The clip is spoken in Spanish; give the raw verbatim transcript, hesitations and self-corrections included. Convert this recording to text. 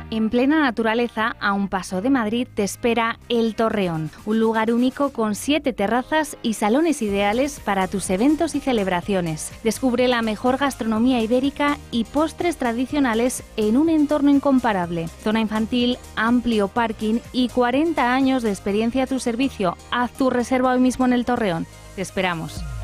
En plena naturaleza, a un paso de Madrid, te espera El Torreón, un lugar único con siete terrazas y salones ideales para tus eventos y celebraciones. Descubre la mejor gastronomía ibérica y postres tradicionales en un entorno incomparable. Zona infantil, amplio parking y cuarenta años de experiencia a tu servicio. Haz tu reserva hoy mismo en El Torreón. Te esperamos.